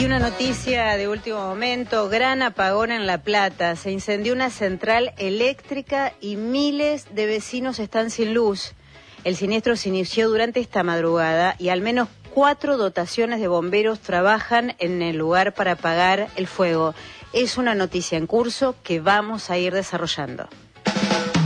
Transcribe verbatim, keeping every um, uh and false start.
Y una noticia de último momento, gran apagón en La Plata. Se incendió una central eléctrica y miles de vecinos están sin luz. El siniestro se inició durante esta madrugada y al menos cuatro dotaciones de bomberos trabajan en el lugar para apagar el fuego. Es una noticia en curso que vamos a ir desarrollando.